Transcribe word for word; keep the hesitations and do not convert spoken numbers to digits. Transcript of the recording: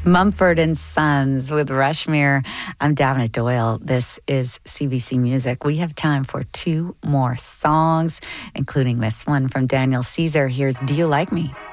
Mumford and Sons with Rushmere. I'm Davina Doyle. This is C B C Music. We have time for two more songs, including this one from Daniel Caesar. Here's Do You Like Me?